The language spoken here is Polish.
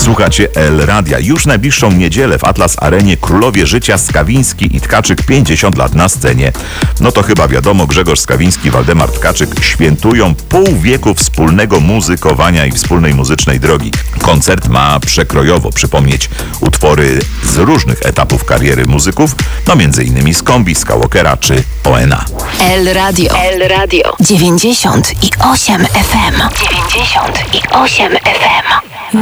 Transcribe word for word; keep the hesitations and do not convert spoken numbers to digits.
Słuchacie El Radia. Już najbliższą niedzielę w Atlas Arenie Królowie Życia Skawiński i Tkaczyk pięćdziesiąt lat na scenie. No to chyba wiadomo, Grzegorz Skawiński, Waldemar Tkaczyk świętują pół wieku wspólnego muzykowania i wspólnej muzycznej drogi. Koncert ma przekrojowo przypomnieć utwory z różnych etapów kariery muzyków, no między innymi z Kombi, Skywalkera czy O N A. El Radio. El Radio. dziewięćdziesiąt i osiem F M. dziewięćdziesiąt i osiem F M.